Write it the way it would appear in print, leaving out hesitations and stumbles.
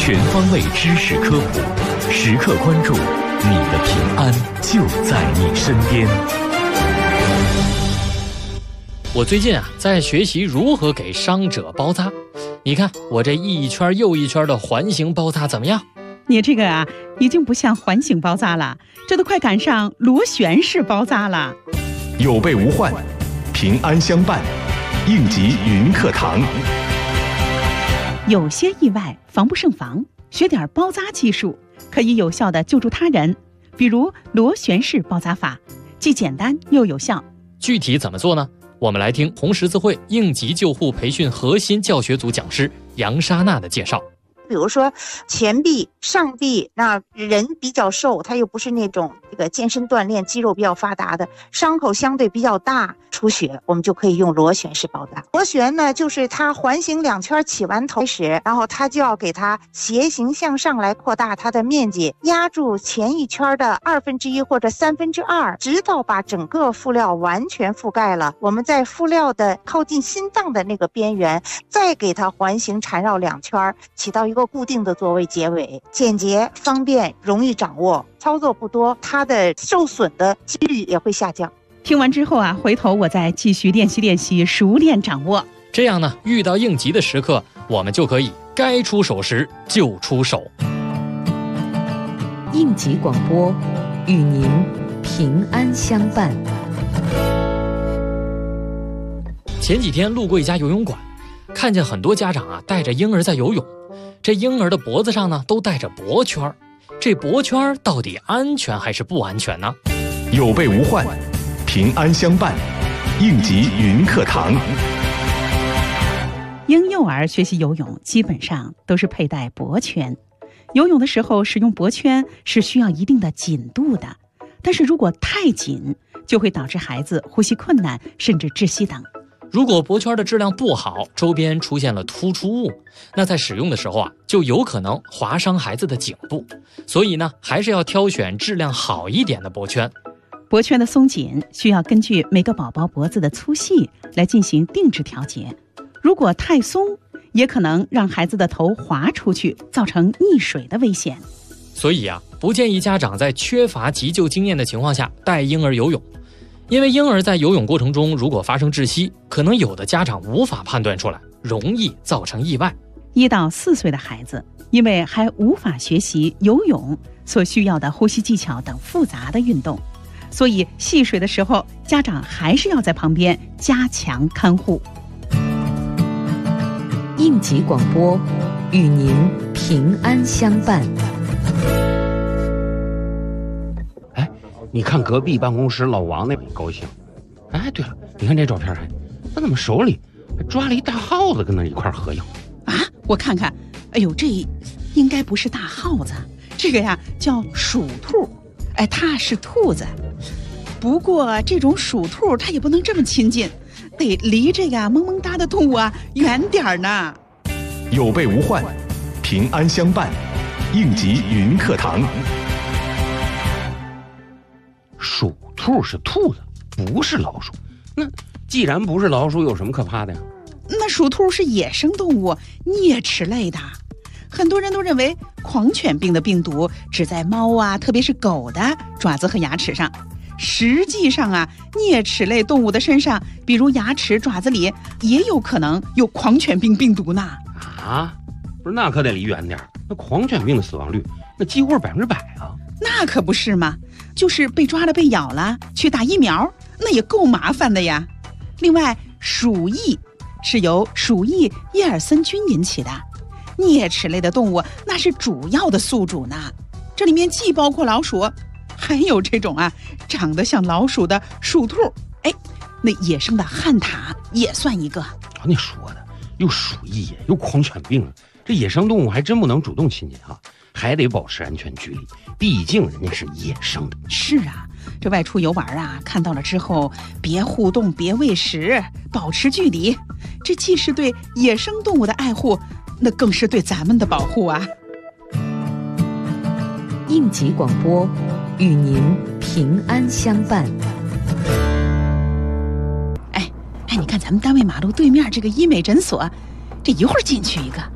全方位知识科普，时刻关注你的平安就在你身边。 我最近在学习如何给伤者包扎，你看我这一圈又一圈的环形包扎怎么样？ 你这个已经不像环形包扎了，这都快赶上螺旋式包扎了。 有备无患，平安相伴，应急云课堂。 有些意外防不胜防，学点包扎技术可以有效地救助他人，比如螺旋式包扎法，既简单又有效。 具体怎么做呢？我们来听红十字会应急救护培训核心教学组讲师杨莎娜的介绍。 比如说前臂、上臂，那人比较瘦，他又不是那种健身锻炼肌肉比较发达的，伤口相对比较大，出血，我们就可以用螺旋式包扎。螺旋呢，就是它环形2圈起完头开始，然后它就要给它斜行向上来扩大它的面积，压住前一圈的1/2或者2/3，直到把整个敷料完全覆盖了。我们在敷料的靠近心脏的那个边缘，再给它环形缠绕2圈，起到一个固定的作为结尾，简洁方便，容易掌握，操作不多，它的受损的几率也会下降。 听完之后回头我再继续练习，熟练掌握。 这样呢，遇到应急的时刻，我们就可以该出手时就出手。 应急广播，与您平安相伴。 前几天路过一家游泳馆，看见很多家长带着婴儿在游泳，这婴儿的脖子上呢都带着脖圈，这脖圈到底安全还是不安全呢？ 有备无患，平安相伴，应急云课堂。 婴幼儿学习游泳基本上都是佩戴脖圈，游泳的时候使用脖圈是需要一定的紧度的，但是如果太紧，就会导致孩子呼吸困难甚至窒息等。 如果脖圈的质量不好，周边出现了突出物，那在使用的时候就有可能划伤孩子的颈部。所以呢，还是要挑选质量好一点的脖圈。 脖圈的松紧需要根据每个宝宝脖子的粗细来进行定制调节。如果太松，也可能让孩子的头滑出去，造成溺水的危险。 所以不建议家长在缺乏急救经验的情况下带婴儿游泳。因为婴儿在游泳过程中如果发生窒息，可能有的家长无法判断出来，容易造成意外。 1到4岁的孩子，因为还无法学习游泳所需要的呼吸技巧等复杂的运动，所以戏水的时候，家长还是要在旁边加强看护。 应急广播，与您平安相伴。 你看隔壁办公室老王那不高兴。对了，你看这照片，他怎么手里还抓了一大耗子跟那一块合影我看看，哎呦，这应该不是大耗子，这个叫鼠兔，它是兔子。不过这种鼠兔它也不能这么亲近，得离这个萌萌哒的动物远点呢。 有备无患，平安相伴，应急云课堂。 鼠兔是兔子，不是老鼠。那既然不是老鼠，有什么可怕的呀？ 那鼠兔是野生动物，啮齿类的。很多人都认为狂犬病的病毒只在猫特别是狗的爪子和牙齿上。实际上啮齿类动物的身上，比如牙齿、爪子里，也有可能有狂犬病病毒呢。 不是，那可得离远点。那狂犬病的死亡率，那几乎是100% 那可不是嘛，就是被抓了、被咬了，去打疫苗，那也够麻烦的呀。另外，鼠疫是由鼠疫耶尔森菌引起的，啮齿类的动物那是主要的宿主呢。这里面既包括老鼠，还有这种长得像老鼠的鼠兔。那野生的旱獭也算一个。 你说的又鼠疫又狂犬病，这野生动物还真不能主动亲近还得保持安全距离，毕竟人家是野生的。 是这外出游玩看到了之后，别互动，别喂食，保持距离。这既是对野生动物的爱护，那更是对咱们的保护应急广播，与您平安相伴。 你看咱们单位马路对面这个医美诊所，这一会儿进去一个，